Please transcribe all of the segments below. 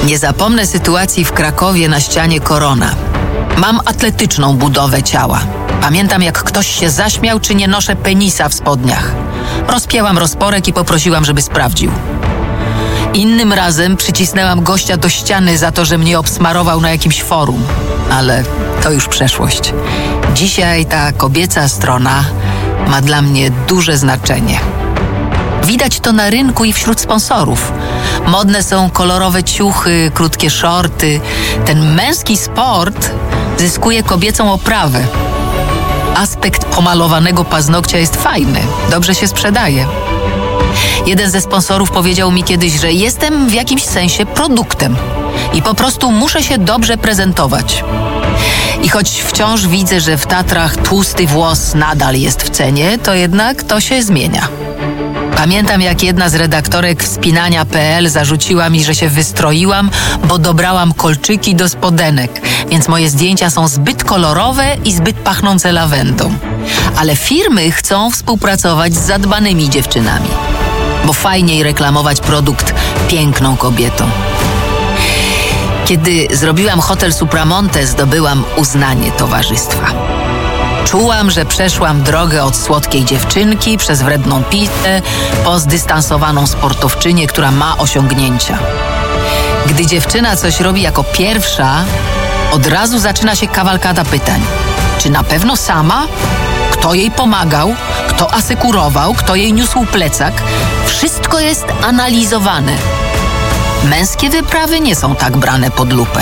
Nie zapomnę sytuacji w Krakowie na ścianie Korona. Mam atletyczną budowę ciała. Pamiętam, jak ktoś się zaśmiał, czy nie noszę penisa w spodniach. Rozpięłam rozporek i poprosiłam, żeby sprawdził. Innym razem przycisnęłam gościa do ściany za to, że mnie obsmarował na jakimś forum. Ale to już przeszłość. Dzisiaj ta kobieca strona ma dla mnie duże znaczenie. Widać to na rynku i wśród sponsorów. Modne są kolorowe ciuchy, krótkie szorty. Ten męski sport zyskuje kobiecą oprawę. Aspekt pomalowanego paznokcia jest fajny, dobrze się sprzedaje. Jeden ze sponsorów powiedział mi kiedyś, że jestem w jakimś sensie produktem i po prostu muszę się dobrze prezentować. I choć wciąż widzę, że w Tatrach tłusty włos nadal jest w cenie, to jednak to się zmienia. Pamiętam, jak jedna z redaktorek wspinania.pl zarzuciła mi, że się wystroiłam, bo dobrałam kolczyki do spodenek, więc moje zdjęcia są zbyt kolorowe i zbyt pachnące lawendą. Ale firmy chcą współpracować z zadbanymi dziewczynami, bo fajniej reklamować produkt piękną kobietą. Kiedy zrobiłam hotel Supramonte, zdobyłam uznanie towarzystwa. Czułam, że przeszłam drogę od słodkiej dziewczynki przez wredną pitę po zdystansowaną sportowczynię, która ma osiągnięcia. Gdy dziewczyna coś robi jako pierwsza, od razu zaczyna się kawalkada pytań. Czy na pewno sama? Kto jej pomagał? Kto asekurował? Kto jej niósł plecak? Wszystko jest analizowane. Męskie wyprawy nie są tak brane pod lupę.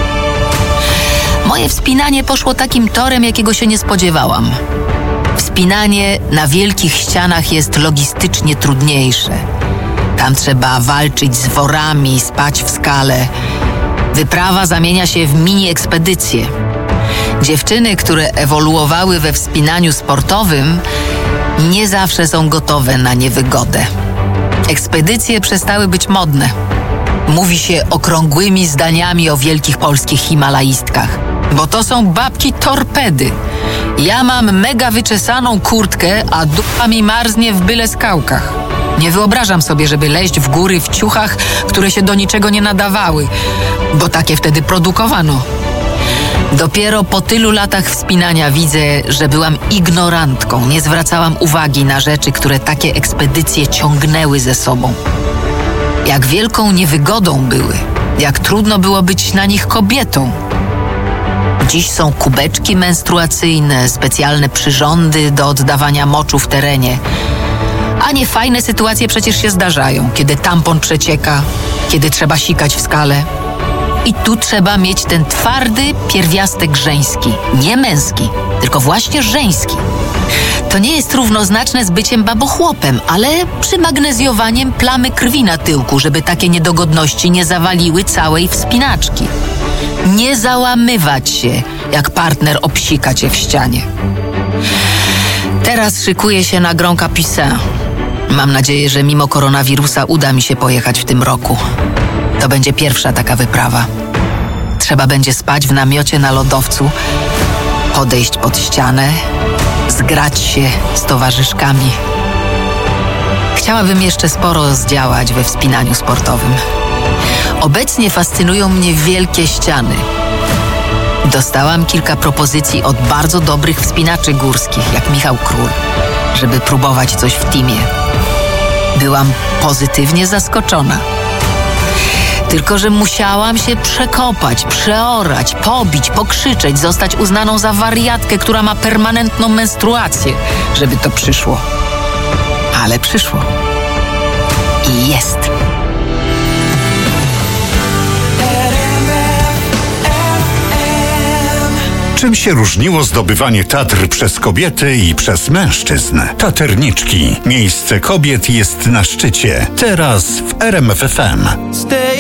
Moje wspinanie poszło takim torem, jakiego się nie spodziewałam. Wspinanie na wielkich ścianach jest logistycznie trudniejsze. Tam trzeba walczyć z worami, spać w skale. Wyprawa zamienia się w mini-ekspedycję. Dziewczyny, które ewoluowały we wspinaniu sportowym, nie zawsze są gotowe na niewygodę. Ekspedycje przestały być modne. Mówi się okrągłymi zdaniami o wielkich polskich himalaistkach, bo to są babki torpedy. Ja mam mega wyczesaną kurtkę, a dupa mi marznie w byle skałkach. Nie wyobrażam sobie, żeby leźć w góry w ciuchach, które się do niczego nie nadawały, bo takie wtedy produkowano. Dopiero po tylu latach wspinania widzę, że byłam ignorantką. Nie zwracałam uwagi na rzeczy, które takie ekspedycje ciągnęły ze sobą. Jak wielką niewygodą były, jak trudno było być na nich kobietą. Dziś są kubeczki menstruacyjne, specjalne przyrządy do oddawania moczu w terenie. A niefajne sytuacje przecież się zdarzają, kiedy tampon przecieka, kiedy trzeba sikać w skale. I tu trzeba mieć ten twardy pierwiastek żeński, nie męski, tylko właśnie żeński. To nie jest równoznaczne z byciem babochłopem, ale przymagnezjowaniem plamy krwi na tyłku, żeby takie niedogodności nie zawaliły całej wspinaczki. Nie załamywać się, jak partner obsika cię w ścianie. Teraz szykuję się na Grand Capucin. Mam nadzieję, że mimo koronawirusa uda mi się pojechać w tym roku. To będzie pierwsza taka wyprawa. Trzeba będzie spać w namiocie na lodowcu, podejść pod ścianę, zgrać się z towarzyszkami. Chciałabym jeszcze sporo zdziałać we wspinaniu sportowym. Obecnie fascynują mnie wielkie ściany. Dostałam kilka propozycji od bardzo dobrych wspinaczy górskich, jak Michał Król, żeby próbować coś w teamie. Byłam pozytywnie zaskoczona. Tylko że musiałam się przekopać, przeorać, pobić, pokrzyczeć, zostać uznaną za wariatkę, która ma permanentną menstruację, żeby to przyszło. Ale przyszło. I jest. Czym się różniło zdobywanie Tatr przez kobiety i przez mężczyzn? Taterniczki. Miejsce kobiet jest na szczycie. Teraz w RMF FM.